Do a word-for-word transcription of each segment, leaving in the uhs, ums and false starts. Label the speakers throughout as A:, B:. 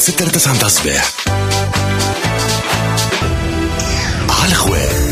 A: ستة لتسعة متاع الصباح على الخوار.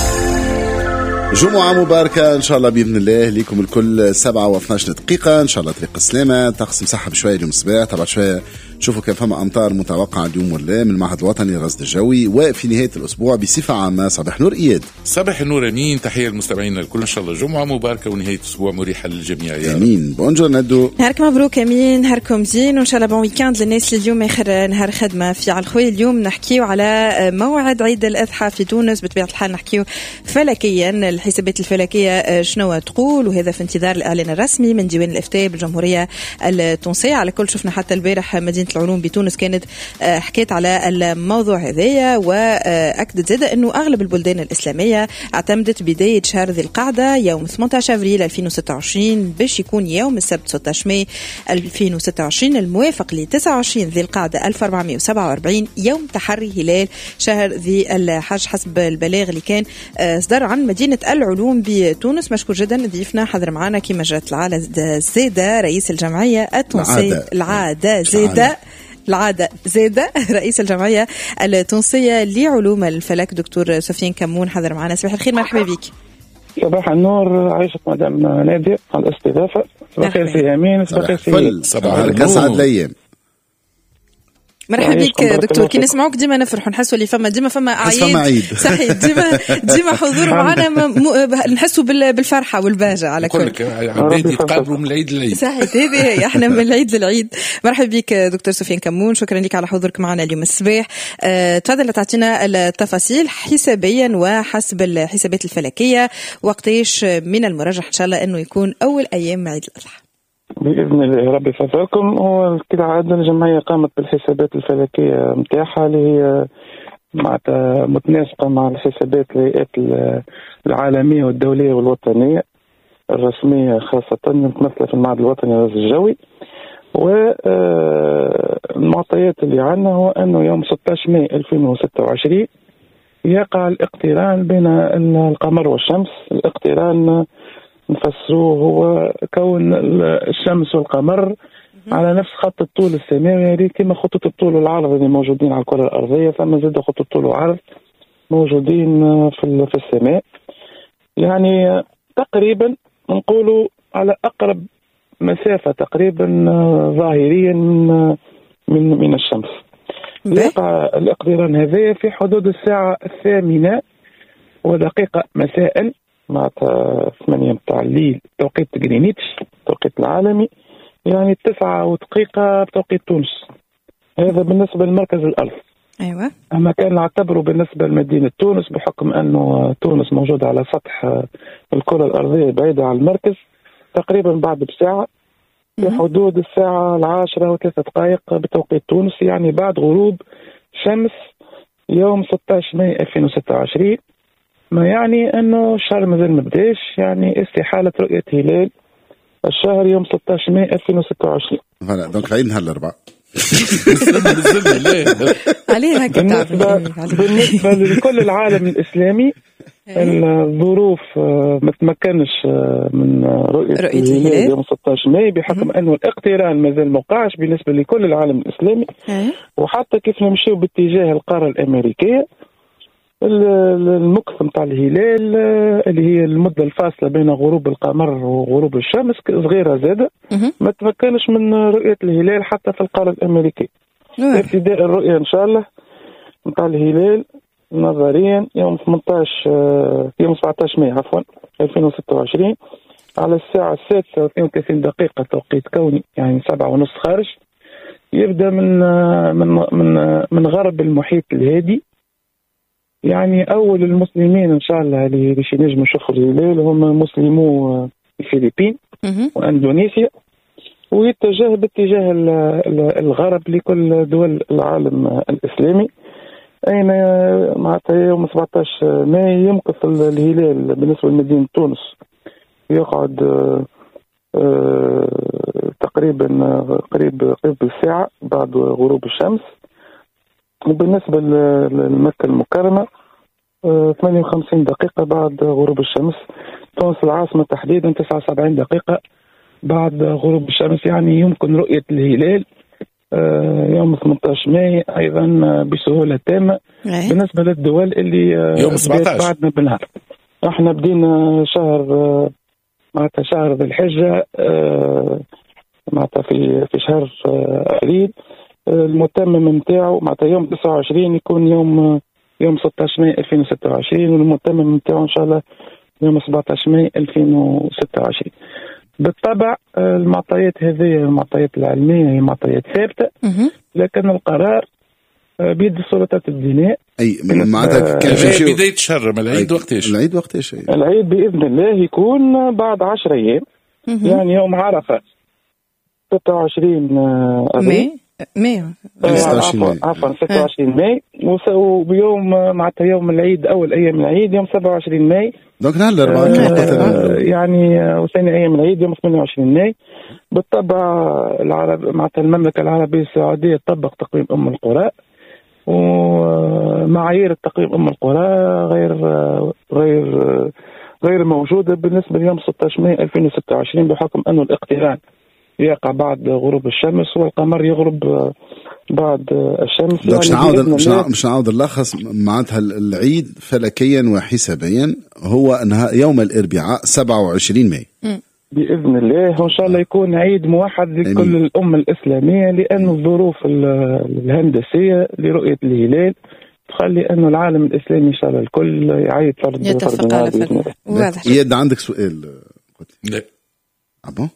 B: جمعة مباركة إن شاء الله بإذن الله ليكم الكل. سبعة واثناش دقيقة إن شاء الله طريق السلامة. طقس مسحب شوية اليوم الصباح، طبعا شوية نشوفوا كيف فما أمطار متوقعة اليوم ولا من المعهد الوطني للرصد الجوي. وفي نهاية الأسبوع بصفة عامة صباح نور إياد.
C: صباح النور أمين، تحية للمستمعين الكل، إن شاء الله جمعة مباركة ونهاية أسبوع مريحة للجميع يا
B: أمين. بونجور ندو،
D: نهاركم مبروك أمين، نهاركم زين وإن شاء الله بون ويكاند للناس اللي اليوم آخر نهار خدمة في على الخوي. اليوم نحكيو على موعد عيد الأضحى في تونس. بطبيعة الحال نحكيو فلكيا، الحسابات الفلكية شنو تقول، وهذا في انتظار الإعلان الرسمي من ديوان الإفتاء بالجمهورية التونسية. على كل شفنا حتى البارح مدينة العلوم بتونس كانت حكيت على الموضوع هذايا، وأكدت زادة أنه أغلب البلدان الإسلامية اعتمدت بداية شهر ذي القعدة يوم ثمانية عشر أبريل ألفين وستة وعشرين باش يكون يوم السبت ستة عشر ماي ألفين وستة وعشرين الموافق ل تسعة وعشرين ذي القعدة ألف وأربعمائة وسبعة وأربعين يوم تحري هلال شهر ذي الحج حسب البلاغ اللي كان صدر عن مدينة العلوم بتونس. مشكور جدا ضيفنا حضر معنا كما جرت العادة زادة رئيس الجمعية التونسية العادة زادة العادة زادة رئيس الجمعية التونسية لعلوم الفلك دكتور سفيان كمون حضر معنا. صباح الخير، مرحبا بك.
E: صباح النور، عايشة مدام نادية على الاستضافة. صباح الخير سي أمين.
B: صباح الخير، صباح الخير، أسعد الأيام.
D: مرحبا بك دكتور. كي نسمعوك ديما نفرحوا، نحسوا اللي فما ديما فما أعياد صحيح، ديما ديما حضور معنا نحسوا بالفرحة والبهجة. على كل
C: عباد يتقابلوا من العيد للعيد
D: صحيح، هذه احنا من العيد للعيد. مرحبا بك دكتور سفيان كمون، شكرا لك على حضورك معنا اليوم الصباح. أه تفضل تعطينا التفاصيل حسابيا وحسب الحسابات الفلكية، وقتاش من المرجح إن شاء الله أنه يكون أول أيام عيد الأضحى
E: بإذن الله ربي يوفقكم. هو كالعادة الجمعية قامت بالحسابات الفلكية متاحة اللي هي معناتها متناسقة مع الحسابات الهيئات العالمية والدولية والوطنية الرسمية، خاصة متمثلة في المعهد الوطني للرصد الجوي. والمعطيات اللي عندنا هو أنه يوم ستة عشر ماي ألفين وستة وعشرين يقع الاقتران بين القمر والشمس. الاقتران نفسروه هو كون الشمس والقمر على نفس خط الطول السماوي، يعني كما خطوط الطول والعرض اللي موجودين على الكرة الأرضية، فما زاد خطوط الطول والعرض موجودين في في السماء. يعني تقريبا نقولوا على أقرب مسافة تقريبا ظاهريا من من من الشمس. يقع الاقتران هذا في حدود الساعة الثامنة ودقيقة مساء معناتها ثمانية متاع الليل توقيت غرينتش التوقيت العالمي، يعني تسعة ودقيقة بتوقيت تونس. هذا بالنسبة لمركز الأرض.
D: أيوة.
E: أما كان نعتبره بالنسبة لمدينة تونس بحكم أنه تونس موجودة على سطح الكرة الأرضية بعيدة عن المركز تقريبا بعد بساعة في حدود الساعة العاشرة وثلاثة دقائق بتوقيت تونس، يعني بعد غروب شمس يوم ستة عشر ماي ألفين وستة وعشرين. ما يعني أنه الشهر مازال ما بداش، يعني استحالة رؤية هلال الشهر يوم ستة عشر ماي ألفين وستة وعشرين.
B: فوالا دونك العيد نهار الأربعاء.
D: عليه هكا.
E: بالنسبة, بالنسبة لكل العالم الإسلامي الظروف ما تمكنش من رؤية, رؤية الهلال يوم ستة عشر ماي بحكم أنه الاقتران مازال موقعش بالنسبة لكل العالم الإسلامي. وحتى كيف نمشيو باتجاه القارة الأمريكية المكث متاع الهلال اللي هي المدة الفاصلة بين غروب القمر وغروب الشمس صغيرة زادة، ما تمكنش من رؤية الهلال حتى في القارة الأمريكية. ابتداء الرؤية إن شاء الله متاع الهلال نظريا يوم ثمانية عشر يوم سبعة عشر ماي عفوا ألفين وستة وعشرين على الساعة السادسة واثنين وثلاثين دقيقة توقيت كوني، يعني سبعة ونص خارج. يبدأ من من من من غرب المحيط الهادي، يعني أول المسلمين إن شاء الله اللي باش ينجموا يشوفوا الهلال هم مسلمو الفلبين وأندونيسيا، ويتجه باتجاه الغرب لكل دول العالم الإسلامي. أين معناتها يوم سبعة عشر ماي يمكث الهلال بالنسبة لمدينة تونس يقعد أه تقريبا قريب قريب الساعة بعد غروب الشمس. وبالنسبة لمكة المكرمة ثمانية وخمسين دقيقة بعد غروب الشمس. تونس العاصمة تحديدا تسعة وسبعين دقيقة بعد غروب الشمس، يعني يمكن رؤية الهلال يوم ثمانية عشر ماي أيضا بسهولة تامة. بالنسبة للدول اللي
C: يوم سبعة عشر
E: بعدنا بالنهار، احنا بدينا شهر معناتها شهر ذي الحجة معناتها في في شهر أبريل. المتمم نتاعو معناتها يوم تسعة وعشرين يكون يوم يوم ستة عشر ماي ألفين وستة وعشرين، والمتمم نتاعو إن شاء الله يوم سبعة عشر ماي ألفين وستة وعشرين. بالطبع المعطيات هذه المعطيات العلمية هي معطيات ثابتة، لكن القرار بيد السلطات الدينية.
B: أي معناتها كان في
C: بداية شهر العيد وقتاش؟
B: العيد وقتاش؟
E: العيد بإذن الله يكون بعد عشر أيام، يعني يوم عرفة ستة وعشرين
D: ماي ماي
E: عفوا ستة وعشرين ماي، وبيوم معناتها يوم العيد أول أيام العيد يوم سبعة وعشرين ماي.
B: دونك نهار الأربعاء
E: آه يعني وثاني أيام العيد يوم ثمانية وعشرين ماي. بالطبع العرب معناتها المملكة العربية السعودية تطبق تقويم أم القرى، ومعايير التقويم أم القرى غير غير غير موجودة بالنسبة ليوم ستة عشر ماي ألفين وستة وعشرين، بحكم أنه الاقتران يقع بعد غروب الشمس والقمر يغرب بعد الشمس.
B: يعني مش نعاود مش نعاود نلخص معناتها العيد فلكيا وحسابيا هو انها يوم الاربعاء سبعة وعشرين ماي
E: بإذن الله، وإن شاء الله يكون عيد موحد لكل الأمة الإسلامية، لأن الظروف الهندسية لرؤية الهلال تخلي أنه العالم الإسلامي إن شاء الله الكل يعيد فرض
D: يتفق على فرض.
B: واضح. يد عندك سؤال؟
C: لا
B: أبو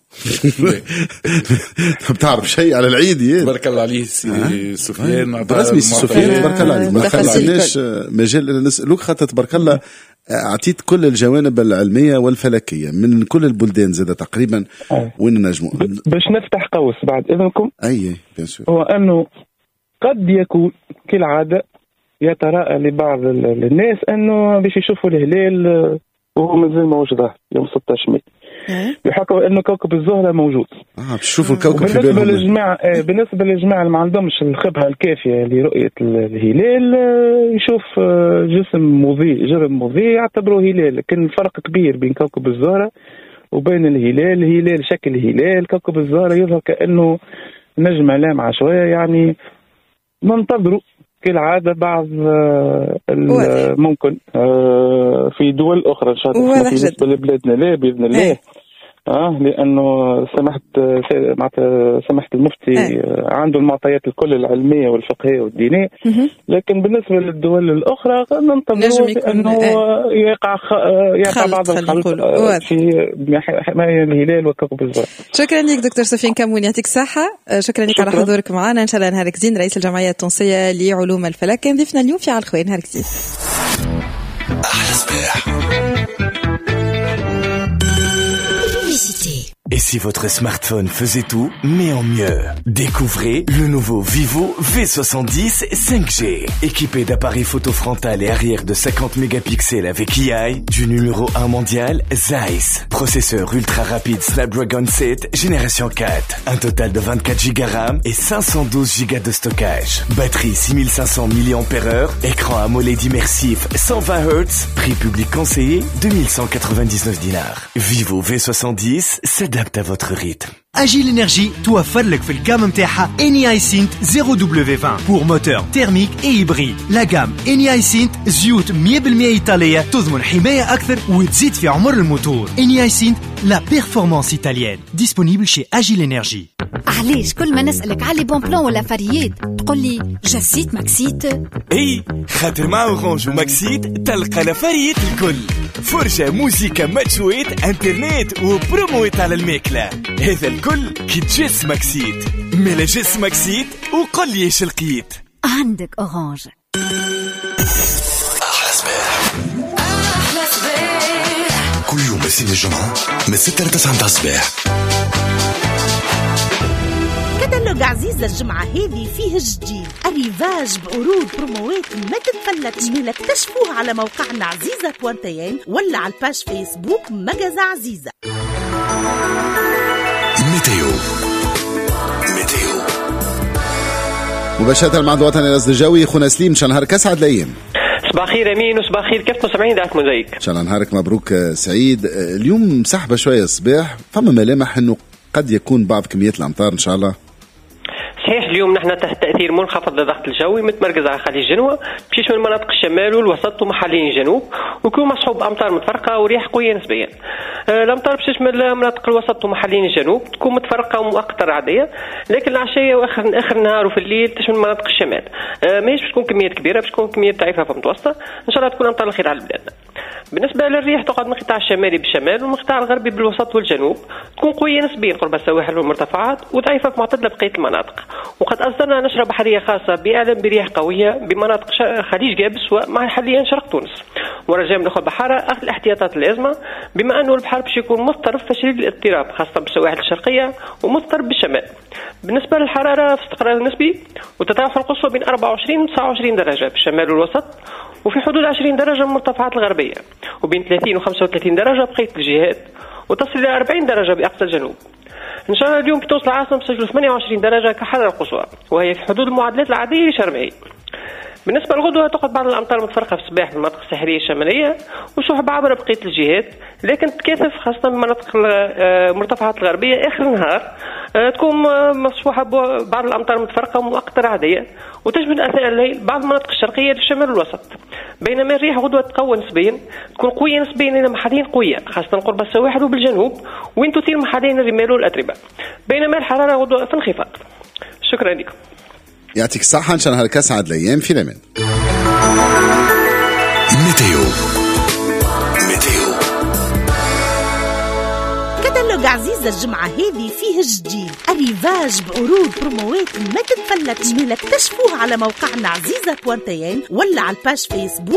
B: بتعرف شيء على العيد؟ يد
C: تبارك الله عليه سفيان.
B: برسمي سفيان تبارك الله عليه، ما خلعناش مجال نسألوك خاطر تبارك الله أعطيت كل الجوانب العلمية والفلكية من كل البلدان زادة تقريبا. وين نجمو
E: باش نفتح قوس بعد إذنكم؟
B: أي بيان
E: هو أنه قد يكون كالعادة يتراءى لبعض الناس أنه باش يشوفوا الهلال وهو مازال موجود يوم ستة عشر ماي، بحكم أنه كوكب الزهرة موجود.
B: اه بتشوفوا الكوكب في
E: بالنسبة للجماعة آه بالنسبة للجماعة اللي ما عندهمش الخبرة الكافية لرؤية الهلال آه يشوف آه جسم مضيء جرم مضيء يعتبروه هلال، لكن الفرق كبير بين كوكب الزهرة وبين الهلال. الهلال شكل هلال، كوكب الزهرة يظهر كأنه نجمة لامعة شوية. يعني ننتظروا كالعادة بعض ممكن في دول أخرى إن شاء الله بالنسبة لبلادنا لا بإذن الله. اه لانه سمحت سمحت المفتي أه. عنده المعطيات الكل العلميه والفقهيه والدينيه، لكن بالنسبه للدول الاخرى ننتظر انه أه. يقع خ... يقع بعض الخلط في حمايه الهلال وكوكب الزهر.
D: شكرا لك دكتور سفيان كمون، يعطيك الصحه. شكرا لك على حضورك معنا. ان شاء الله نهارك زين. رئيس الجمعيه التونسيه لعلوم الفلك كان ضيفنا اليوم في على الخوي. نهارك زين.
A: احلى صباح. Et si votre smartphone faisait tout, mais en mieux? Découvrez le nouveau Vivo V soixante-dix cinq G. Équipé d'appareils photo frontal et arrière de cinquante mégapixels avec A I, du numéro un mondial, Zeiss. Processeur ultra rapide Snapdragon sept, génération quatre. Un total de vingt-quatre giga RAM et cinq cent douze giga de stockage. Batterie six mille cinq cents milliampères heure. Écran AMOLED immersif cent vingt hertz. Prix public conseillé deux mille cent quatre-vingt-dix-neuf dinars. Vivo V soixante-dix s'adapte à votre rythme.
F: أجيل إنرجي توفر لك في الجام متاعها إني آي سينت زيرو دبليو عشرين pour moteur thermique et hybride. لا جام إني آي سينت زيوت مية بالمية إيطالية تضمن حماية أكثر وتزيد في عمر الموتور. إني آي سينت لا بيرفورمانس إيطاليenne disponible chez أجيل إنرجي.
G: علاش كل ما نسألك على بون بلان ولا فريات تقول لي جاسيت ماكسيت؟
H: اي خاطر مع اورانج وماكسيت تلقى لفريات الكل، فرجة موسيقى ماتشويت انترنت وبرومويت على الماكلة. هذا الكل كي تجس ماكسيت. ملا جس ماكسيت وقل لي ايش لقيت.
G: عندك اورانج.
A: احلى صباح. احلى صباح كل يوم بسين الجمعة من ستة لتسعة متاع الصباح.
I: كتالوج عزيزة الجمعة هذه فيه جديد، الريفاج بعروض بروموات ما تتفلتش. من اكتشفوها على موقعنا عزيزة بوانتين ولا على الباج فيسبوك مجازة عزيزة.
A: ميتيو ميتيو
B: مباشرة مع الوطني الرصد الجوي. خونا سليم شان نهارك أسعد الأيام.
J: صباح خير أمين وصباح خير كيف مستمعين دعت موزايك.
B: إن شاء الله نهارك مبروك سعيد. اليوم مسحبة شوية الصباح، فما ملامح إنه قد يكون بعض كميات الأمطار إن شاء الله.
J: صحيح اليوم نحن تحت تأثير منخفض للضغط الجوي متمركز على خليج جنوة بيشمل المناطق الشمال والوسط ومحليا الجنوب، ويكون مصحوب أمطار متفرقة ورياح قوية نسبيا. الأمطار بتشمل مناطق الوسط ومحليا الجنوب تكون متفرقة ومؤقتة عادية، لكن العشية وآخر آخر النهار وفي الليل تشمل مناطق الشمال. ماهيش باش تكون كميات كبيرة، باش تكون كميات ضعيفة فمتوسطة، إن شاء الله تكون أمطار الخير على البلاد. بالنسبة للريح تقعد من القطاع الشمالي بالشمال والقطاع الغربي بالوسط والجنوب، تكون قوية نسبيا قرب السواحل والمرتفعات وضعيفة في معتدلة بقية المناطق. وقد أصدرنا نشرة بحرية خاصة بإعلام برياح قوية بمناطق خليج جابس ومع حاليا شرق تونس. ورجاء من دخول البحارة أخذ الاحتياطات اللازمة، بما أنه البحر باش يكون مضطرب فشديد الاضطراب خاصة بالسواحل الشرقية ومضطرب بالشمال. بالنسبة للحرارة في استقرار نسبي وتتراوح القصوى بين أربعة وعشرين و تسعة وعشرين درجة بالشمال والوسط، وفي حدود عشرين درجة من المرتفعات الغربية، وبين ثلاثين و خمسة وثلاثين درجة بقية الجهات، وتصل إلى أربعين درجة بأقصى الجنوب. إن شاء الله اليوم بتوصل العاصمة تسجل ثمانية وعشرين درجة كحرارة القصوى، وهي في حدود المعدلات العادية لشرمعي. بالنسبة للغدوة تقعد بعض الأمطار متفرقة في الصباح في المناطق الساحلية الشمالية وسحب عبر بقية الجهات، لكن تتكاثف خاصة بالمناطق المرتفعات الغربية آخر النهار، تكون مصفوحة بعض الأمطار متفرقة ومؤقتة عادية، وتشمل أثناء الليل بعض المناطق الشرقية في الشمال والوسط. بينما الريح غدوة تقوى نسبيا، تكون قوية نسبيا إلى محلين قوية خاصة قرب السواحل وبالجنوب، وين تثير محلين الرمال والأتربة. بينما الحرارة غدوة في انخفاض. شكرا لكم.
B: يعطيك الصحة، إن شاء الله هالك أسعد الأيام في الأمان.
H: ميتيو ميتيو
I: كتالوج عزيزة الجمعة هذه فيه جديد الريفاج بعروض بروموات ما تتفلت. جميلة اكتشفوها على موقعنا عزيزة بوانتين ولا على الباج فيسبوك